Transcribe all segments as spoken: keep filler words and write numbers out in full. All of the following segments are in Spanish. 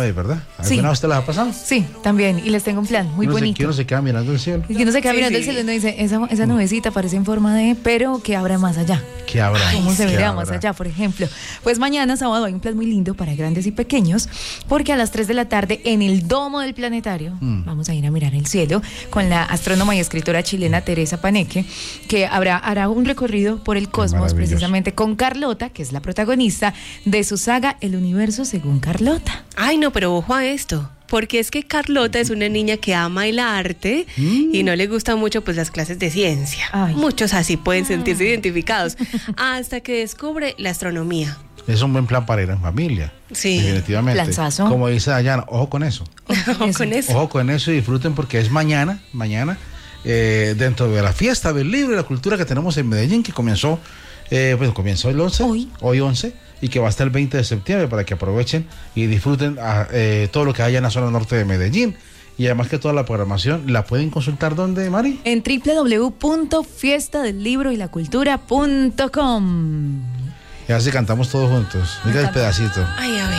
vez, ¿verdad? ¿Alguna Sí. vez usted las ha pasado? Sí, también. Y les tengo un plan muy Uno se- bonito. que uno se queda mirando el cielo. Y que uno se queda Sí, mirando sí. el cielo y uno dice, esa, esa nubecita parece en forma de, pero que habrá más allá. ¿Qué habrá? ¿Cómo se ¿Qué verá habrá? más allá, por ejemplo? Pues mañana, sábado, hay un plan muy lindo para grandes y pequeños, porque a las tres de la tarde, en el Domo del Planetario, Mm. vamos a ir a mirar el cielo con la astrónoma y escritora chilena Teresa Paneque, que habrá, hará un recorrido por el cosmos, maravilloso. precisamente con Carlota, que es la protagonista de su saga El Universo según Carlota. Ay, no, pero ojo a esto. Porque es que Carlota es una niña que ama el arte y no le gustan mucho pues las clases de ciencia. Ay. Muchos así pueden sentirse identificados hasta que descubre la astronomía. Es un buen plan para ir en familia. Sí. Definitivamente. Planzazo. Como dice Dayana, ojo con eso. Ojo con eso. Ojo con eso y disfruten porque es mañana, mañana, eh, dentro de la fiesta del libro y la cultura que tenemos en Medellín, que comenzó, eh, pues comenzó el once, Hoy. hoy once, y que va hasta el veinte de septiembre para que aprovechen y disfruten ah, eh, todo lo que haya en la zona norte de Medellín. Y además que toda la programación la pueden consultar, ¿dónde, Mari? En doble u doble u doble u punto fiesta del libro y la cultura punto com. Y así cantamos todos juntos. Mira el pedacito. Ay, a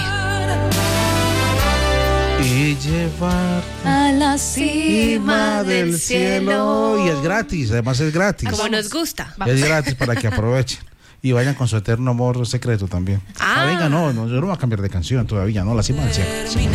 ver. Y llevar A la cima del cielo. Y es gratis, además es gratis. Como nos gusta. Vamos. Es gratis para que aprovechen. Y vayan con su eterno amor secreto también. Ah. Ah, venga, no, no, yo no voy a cambiar de canción todavía, no, la cima del cielo.